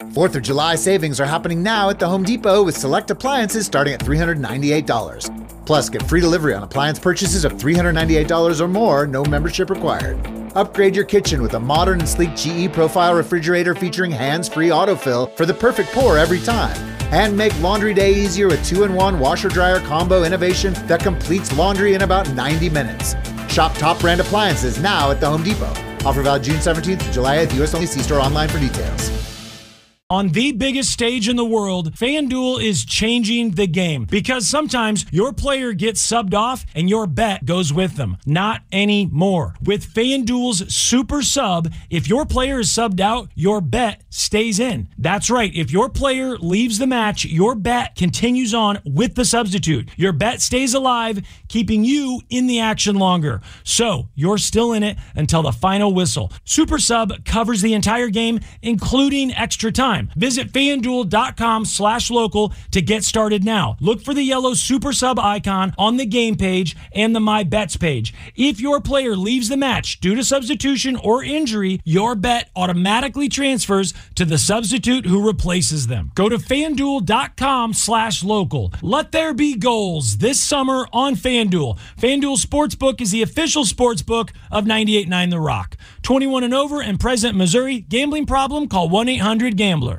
4th of July savings are happening now at the Home Depot with select appliances starting at $398. Plus, get free delivery on appliance purchases of $398 or more, no membership required. Upgrade your kitchen with a modern and sleek GE Profile refrigerator featuring hands-free autofill for the perfect pour every time. And make laundry day easier with 2-in-1 washer-dryer combo innovation that completes laundry in about 90 minutes. Shop top brand appliances now at the Home Depot. Offer valid June 17th to July 8th. U.S. only. See store online for details. On the biggest stage in the world, FanDuel is changing the game because sometimes your player gets subbed off and your bet goes with them. Not anymore. With FanDuel's Super Sub, if your player is subbed out, your bet stays in. That's right. If your player leaves the match, your bet continues on with the substitute. Your bet stays alive, keeping you in the action longer. So you're still in it until the final whistle. Super Sub covers the entire game, including extra time. Visit FanDuel.com/local to get started now. Look for the yellow Super Sub icon on the game page and the My Bets page. If your player leaves the match due to substitution or injury, your bet automatically transfers to the substitute who replaces them. Go to FanDuel.com/local. Let there be goals this summer on FanDuel. FanDuel Sportsbook is the official sportsbook of 98.9 The Rock. 21 and over and present in Missouri. Gambling problem? Call 1-800-GAMBLER.